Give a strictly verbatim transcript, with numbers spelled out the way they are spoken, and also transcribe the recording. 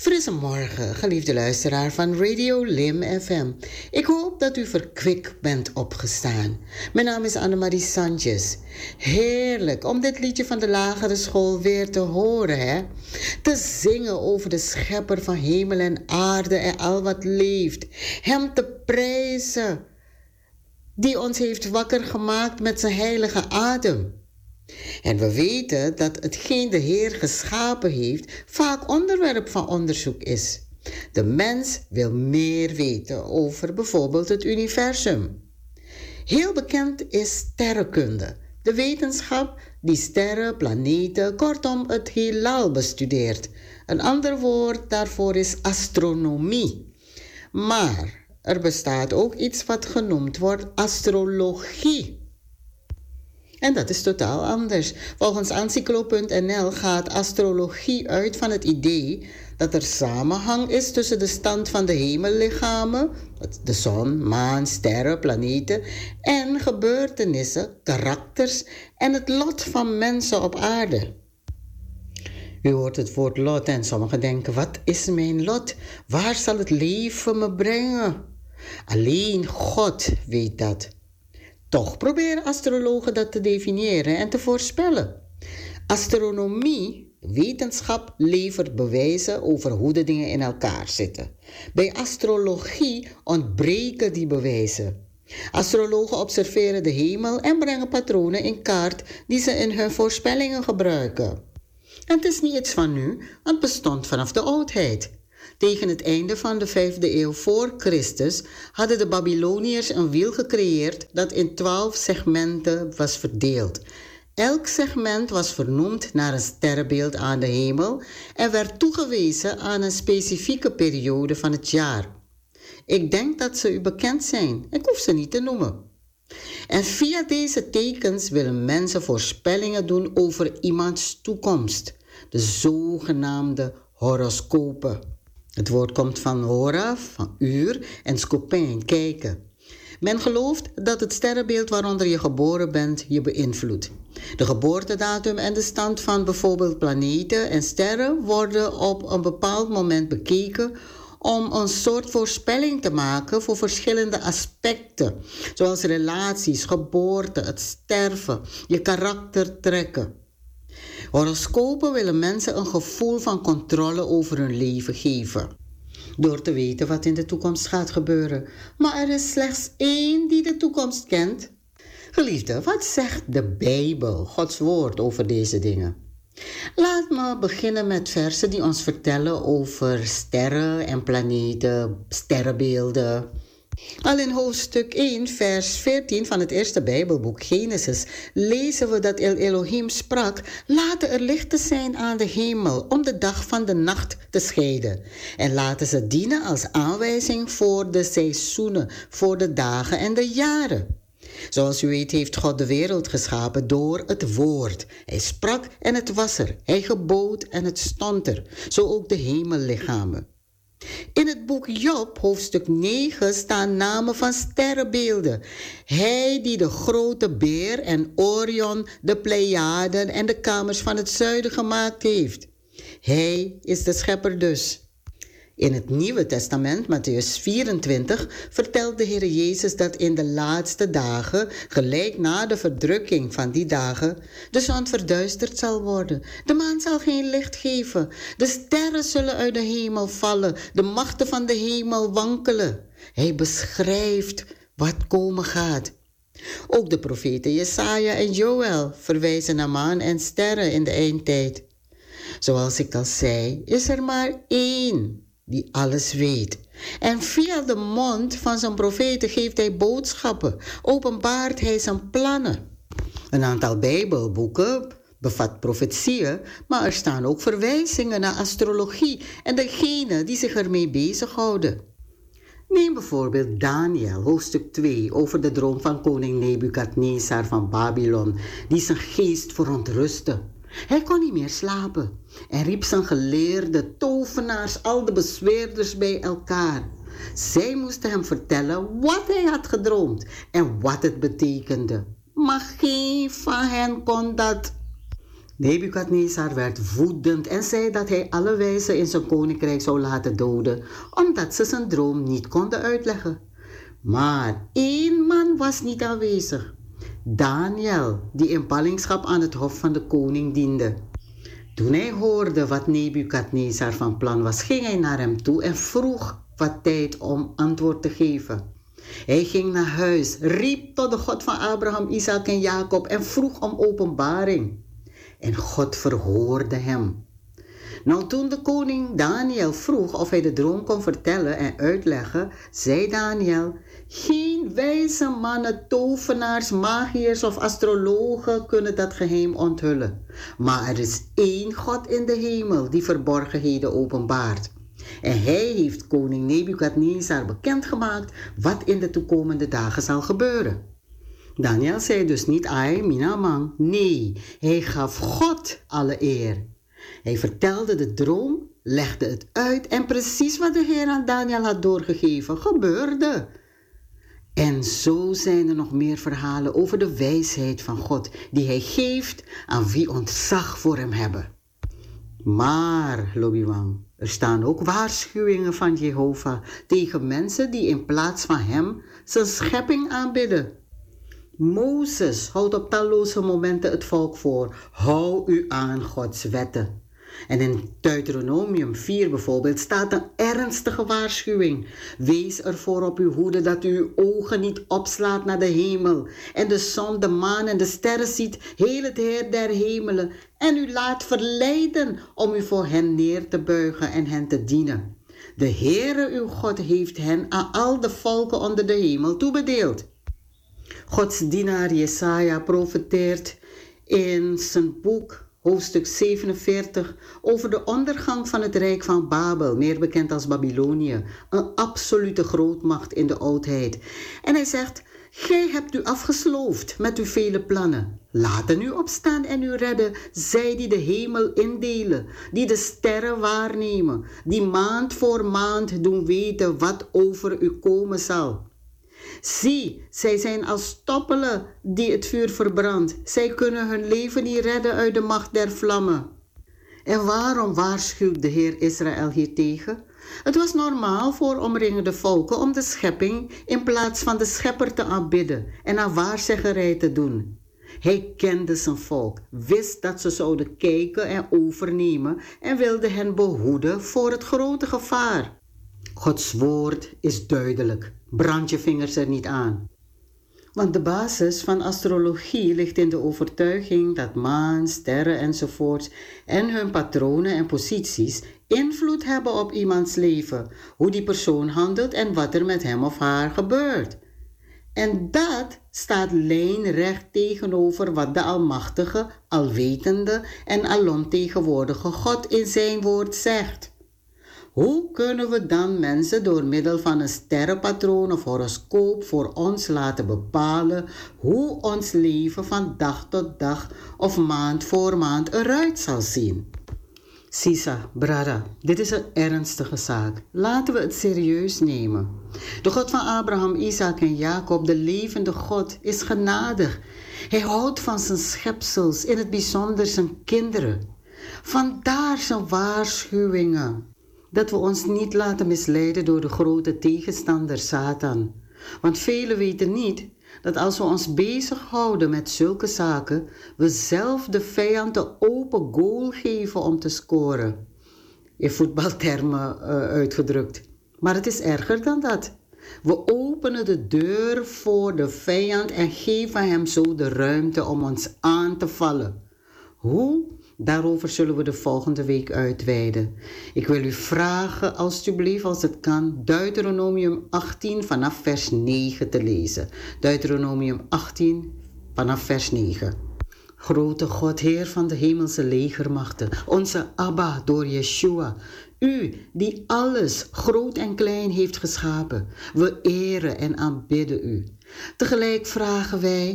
Frisse morgen, geliefde luisteraar van Radio Lim F M. Ik hoop dat u verkwikt bent opgestaan. Mijn naam is Annemarie Sanchez. Heerlijk om dit liedje van de lagere school weer te horen, hè? Te zingen over de schepper van hemel en aarde en al wat leeft. Hem te prijzen, die ons heeft wakker gemaakt met zijn heilige adem. En we weten dat hetgeen de Heer geschapen heeft vaak onderwerp van onderzoek is. De mens wil meer weten over bijvoorbeeld het universum. Heel bekend is sterrenkunde, de wetenschap die sterren, planeten, kortom het heelal bestudeert. Een ander woord daarvoor is astronomie. Maar er bestaat ook iets wat genoemd wordt astrologie. En dat is totaal anders. Volgens Encyclo punt n l gaat astrologie uit van het idee dat er samenhang is tussen de stand van de hemellichamen, de zon, maan, sterren, planeten, en gebeurtenissen, karakters en het lot van mensen op aarde. U hoort het woord lot en sommigen denken, wat is mijn lot? Waar zal het leven me brengen? Alleen God weet dat. Toch proberen astrologen dat te definiëren en te voorspellen. Astronomie, wetenschap, levert bewijzen over hoe de dingen in elkaar zitten. Bij astrologie ontbreken die bewijzen. Astrologen observeren de hemel en brengen patronen in kaart die ze in hun voorspellingen gebruiken. En het is niet iets van nu, het bestond vanaf de oudheid. Tegen het einde van de vijfde eeuw voor Christus hadden de Babyloniërs een wiel gecreëerd dat in twaalf segmenten was verdeeld. Elk segment was vernoemd naar een sterrenbeeld aan de hemel en werd toegewezen aan een specifieke periode van het jaar. Ik denk dat ze u bekend zijn, ik hoef ze niet te noemen. En via deze tekens willen mensen voorspellingen doen over iemands toekomst, de zogenaamde horoscopen. Het woord komt van hora, van uur, en skopijn, kijken. Men gelooft dat het sterrenbeeld waaronder je geboren bent je beïnvloedt. De geboortedatum en de stand van bijvoorbeeld planeten en sterren worden op een bepaald moment bekeken om een soort voorspelling te maken voor verschillende aspecten, zoals relaties, geboorte, het sterven, je karaktertrekken. Horoscopen willen mensen een gevoel van controle over hun leven geven, door te weten wat in de toekomst gaat gebeuren. Maar er is slechts één die de toekomst kent. Geliefde, wat zegt de Bijbel, Gods woord, over deze dingen? Laat me beginnen met versen die ons vertellen over sterren en planeten, sterrenbeelden. Al in hoofdstuk één, vers veertien van het eerste Bijbelboek Genesis lezen we dat El Elohim sprak: laten er lichten zijn aan de hemel om de dag van de nacht te scheiden. En laten ze dienen als aanwijzing voor de seizoenen, voor de dagen en de jaren. Zoals u weet heeft God de wereld geschapen door het woord. Hij sprak en het was er. Hij gebood en het stond er. Zo ook de hemellichamen. In het boek Job, hoofdstuk negen, staan namen van sterrenbeelden. Hij die de grote beer en Orion, de Pleiaden en de kamers van het zuiden gemaakt heeft. Hij is de schepper dus. In het Nieuwe Testament, Mattheüs vierentwintig, vertelt de Heer Jezus dat in de laatste dagen, gelijk na de verdrukking van die dagen, de zon verduisterd zal worden. De maan zal geen licht geven. De sterren zullen uit de hemel vallen. De machten van de hemel wankelen. Hij beschrijft wat komen gaat. Ook de profeten Jesaja en Joël verwijzen naar maan en sterren in de eindtijd. Zoals ik al zei, is er maar één die alles weet. En via de mond van zijn profeten geeft hij boodschappen, openbaart hij zijn plannen. Een aantal Bijbelboeken bevat profetieën, maar er staan ook verwijzingen naar astrologie en degenen die zich ermee bezighouden. Neem bijvoorbeeld Daniel, hoofdstuk twee, over de droom van koning Nebukadnezar van Babylon, die zijn geest verontrustte. Hij kon niet meer slapen en riep zijn geleerde tovenaars, al de bezweerders bij elkaar. Zij moesten hem vertellen wat hij had gedroomd en wat het betekende. Maar geen van hen kon dat. Nebukadnezar werd woedend en zei dat hij alle wijzen in zijn koninkrijk zou laten doden, omdat ze zijn droom niet konden uitleggen. Maar één man was niet aanwezig. Daniel, die in ballingschap aan het hof van de koning diende. Toen hij hoorde wat Nebukadnezar van plan was, ging hij naar hem toe en vroeg wat tijd om antwoord te geven. Hij ging naar huis, riep tot de God van Abraham, Isaac en Jacob en vroeg om openbaring. En God verhoorde hem. Nou, toen de koning Daniel vroeg of hij de droom kon vertellen en uitleggen, zei Daniel: geen wijze mannen, tovenaars, magiërs of astrologen kunnen dat geheim onthullen. Maar er is één God in de hemel die verborgenheden openbaart. En hij heeft koning Nebukadnezar bekendgemaakt wat in de toekomende dagen zal gebeuren. Daniel zei dus niet ai, minamang. Nee, hij gaf God alle eer. Hij vertelde de droom, legde het uit en precies wat de Heer aan Daniel had doorgegeven, gebeurde. En zo zijn er nog meer verhalen over de wijsheid van God die hij geeft aan wie ontzag voor hem hebben. Maar, Lobiwang, er staan ook waarschuwingen van Jehovah tegen mensen die in plaats van hem zijn schepping aanbidden. Mozes houdt op talloze momenten het volk voor: hou u aan Gods wetten. En in Deuteronomium vier bijvoorbeeld staat een ernstige waarschuwing. Wees ervoor op uw hoede dat u uw ogen niet opslaat naar de hemel en de zon, de maan en de sterren ziet, heel het heer der hemelen, en u laat verleiden om u voor hen neer te buigen en hen te dienen. De Heere uw God heeft hen aan al de volken onder de hemel toebedeeld. Gods dienaar Jesaja profeteert in zijn boek hoofdstuk zevenenveertig over de ondergang van het rijk van Babel, meer bekend als Babylonië, een absolute grootmacht in de oudheid. En hij zegt: gij hebt u afgesloofd met uw vele plannen. Laten u opstaan en u redden, zij die de hemel indelen, die de sterren waarnemen, die maand voor maand doen weten wat over u komen zal. Zie, zij zijn als stoppelen die het vuur verbrandt. Zij kunnen hun leven niet redden uit de macht der vlammen. En waarom waarschuwt de Heer Israël hiertegen? Het was normaal voor omringende volken om de schepping in plaats van de schepper te aanbidden en aan waarzeggerij te doen. Hij kende zijn volk, wist dat ze zouden kijken en overnemen en wilde hen behoeden voor het grote gevaar. Gods woord is duidelijk. Brand je vingers er niet aan. Want de basis van astrologie ligt in de overtuiging dat maan, sterren enzovoorts en hun patronen en posities invloed hebben op iemands leven, hoe die persoon handelt en wat er met hem of haar gebeurt. En dat staat lijnrecht tegenover wat de almachtige, alwetende en alomtegenwoordige God in zijn woord zegt. Hoe kunnen we dan mensen door middel van een sterrenpatroon of horoscoop voor ons laten bepalen hoe ons leven van dag tot dag of maand voor maand eruit zal zien? Sisa, brada, dit is een ernstige zaak. Laten we het serieus nemen. De God van Abraham, Isaac en Jacob, de levende God, is genadig. Hij houdt van zijn schepsels, in het bijzonder zijn kinderen. Vandaar zijn waarschuwingen. Dat we ons niet laten misleiden door de grote tegenstander Satan. Want velen weten niet dat als we ons bezighouden met zulke zaken, we zelf de vijand de open goal geven om te scoren. In voetbaltermen uh, uitgedrukt. Maar het is erger dan dat. We openen de deur voor de vijand en geven hem zo de ruimte om ons aan te vallen. Hoe? Daarover zullen we de volgende week uitweiden. Ik wil u vragen, alstublieft, als het kan, Deuteronomium achttien vanaf vers negen te lezen. Deuteronomium achttien vanaf vers negen. Grote God, Heer van de hemelse legermachten, onze Abba door Yeshua, u die alles, groot en klein, heeft geschapen. We eren en aanbidden u. Tegelijk vragen wij: